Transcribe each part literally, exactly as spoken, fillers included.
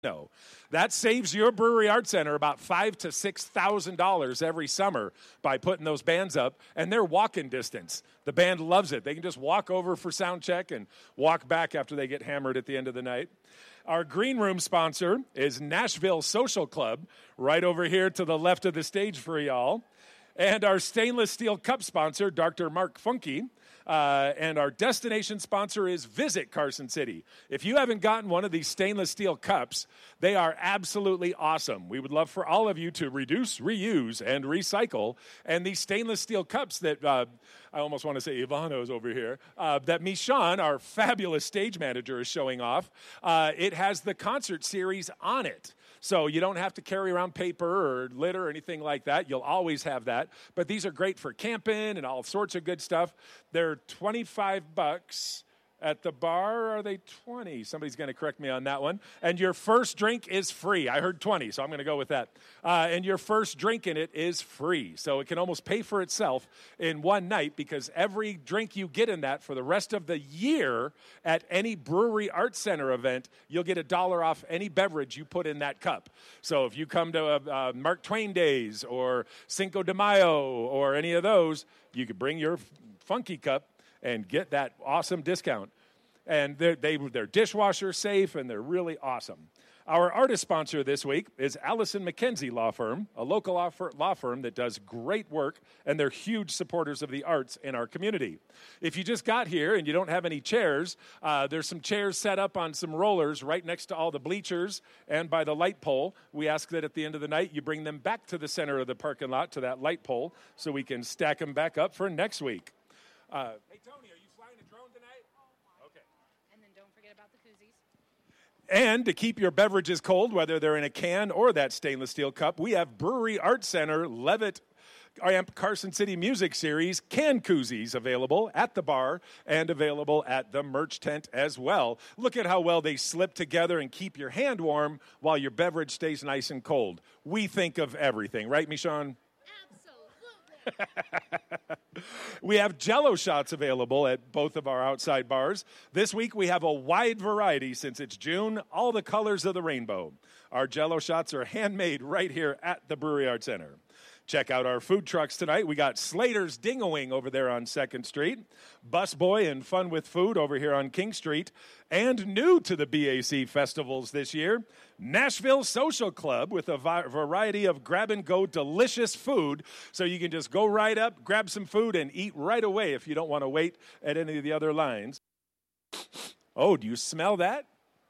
No, that saves your Brewery Art Center about five to six thousand dollars every summer by putting those bands up, and they're walking distance. The band loves it; they can just walk over for sound check and walk back after they get hammered at the end of the night. Our green room sponsor is Nashville Social Club, right over here to the left of the stage for y'all, and our stainless steel cup sponsor, Doctor Mark Funky. Uh, and our destination sponsor is Visit Carson City. If you haven't gotten one of these stainless steel cups, they are absolutely awesome. We would love for all of you to reduce, reuse, and recycle. And these stainless steel cups that, uh, I almost want to say Ivano's over here, uh, that Michon, our fabulous stage manager, is showing off, uh, it has the concert series on it. So you don't have to carry around paper or litter or anything like that. You'll always have that. But these are great for camping and all sorts of good stuff. They're twenty-five bucks. At the bar, are they twenty? Somebody's going to correct me on that one. And your first drink is free. I heard twenty, so I'm going to go with that. Uh, and your first drink in it is free. So it can almost pay for itself in one night because every drink you get in that for the rest of the year at any Brewery Art Center event, you'll get a dollar off any beverage you put in that cup. So if you come to a, uh, Mark Twain Days or Cinco de Mayo or any of those, you could bring your funky cup and get that awesome discount. And they're, they, they're dishwasher safe, and they're really awesome. Our artist sponsor this week is Allison McKenzie Law Firm, a local law firm that does great work, and they're huge supporters of the arts in our community. If you just got here and you don't have any chairs, uh, there's some chairs set up on some rollers right next to all the bleachers and by the light pole. We ask that at the end of the night you bring them back to the center of the parking lot to that light pole so we can stack them back up for next week. Uh, hey, Tony, are you flying a drone tonight? Okay. And then don't forget about the koozies. And to keep your beverages cold, whether they're in a can or that stainless steel cup, we have Brewery Art Center Levitt Amp Carson City Music Series can koozies available at the bar and available at the merch tent as well. Look at how well they slip together and keep your hand warm while your beverage stays nice and cold. We think of everything, right, Michon? We have Jell-O shots available at both of our outside bars. This week we have a wide variety since it's June, all the colors of the rainbow. Our Jell-O shots are handmade right here at the Brewery Art Center. Check out our food trucks tonight. We got Slater's Ding-A-Wing over there on second Street, Busboy and Fun with Food over here on King Street, and new to the B A C festivals this year, Nashville Social Club with a vi- variety of grab-and-go delicious food, so you can just go right up, grab some food, and eat right away if you don't want to wait at any of the other lines. Oh, do you smell that?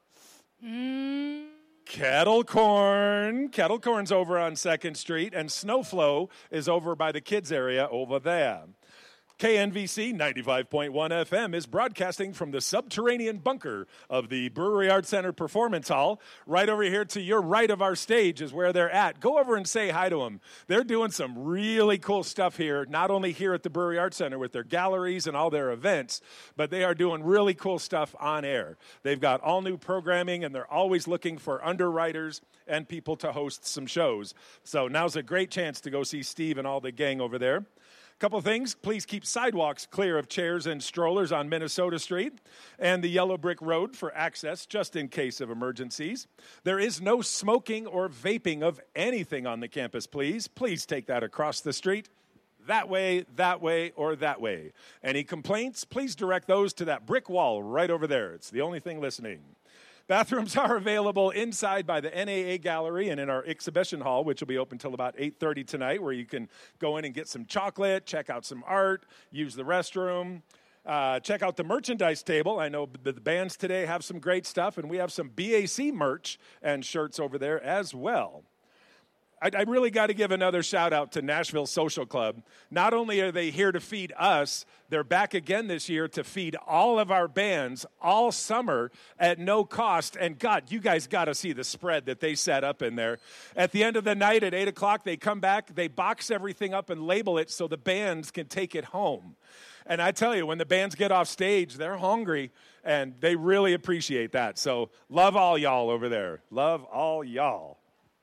Mmm. Kettle corn. Kettle corn's over on second Street, and Snowflow is over by the kids area over there. K N V C ninety-five point one F M is broadcasting from the subterranean bunker of the Brewery Art Center Performance Hall. Right over here to your right of our stage is where they're at. Go over and say hi to them. They're doing some really cool stuff here, not only here at the Brewery Art Center with their galleries and all their events, but they are doing really cool stuff on air. They've got all new programming, and they're always looking for underwriters and people to host some shows. So now's a great chance to go see Steve and all the gang over there. Couple things. Please keep sidewalks clear of chairs and strollers on Minnesota Street and the Yellow Brick Road for access just in case of emergencies. There is no smoking or vaping of anything on the campus, please. Please take that across the street. That way, that way, or that way. Any complaints, please direct those to that brick wall right over there. It's the only thing listening. Bathrooms are available inside by the N A A Gallery and in our exhibition hall, which will be open until about eight thirty tonight, where you can go in and get some chocolate, check out some art, use the restroom, uh, check out the merchandise table. I know the bands today have some great stuff, and we have some B A C merch and shirts over there as well. I, I really got to give another shout out to Nashville Social Club. Not only are they here to feed us, they're back again this year to feed all of our bands all summer at no cost. And God, you guys got to see the spread that they set up in there. At the end of the night at eight o'clock, they come back, they box everything up and label it so the bands can take it home. And I tell you, when the bands get off stage, they're hungry, and they really appreciate that. So love all y'all over there. Love all y'all.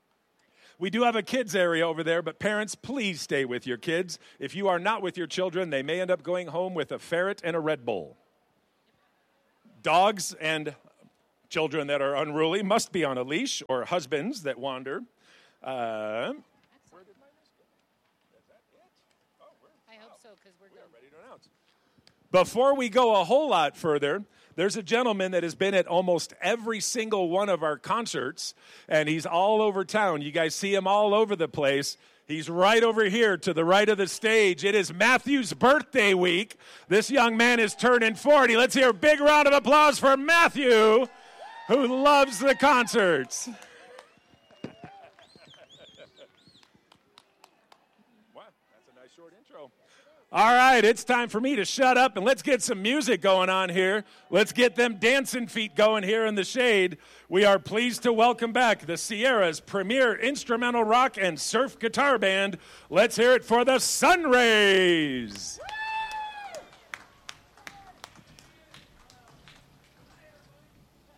We do have a kids area over there, but parents, please stay with your kids. If you are not with your children, they may end up going home with a ferret and a Red Bull. Dogs and Children that are unruly must be on a leash, or husbands that wander. Uh, I hope so, because we're good. ready to announce. Before we go a whole lot further, there's a gentleman that has been at almost every single one of our concerts, and he's all over town. You guys see him all over the place. He's right over here to the right of the stage. It is Matthew's birthday week. This young man is turning forty. Let's hear a big round of applause for Matthew, who loves the concerts. Wow, that's a nice short intro. All right, it's time for me to shut up, and let's get some music going on here. Let's get them dancing feet going here in the shade. We are pleased to welcome back the Sierra's premier instrumental rock and surf guitar band. Let's hear it for the Sunrays.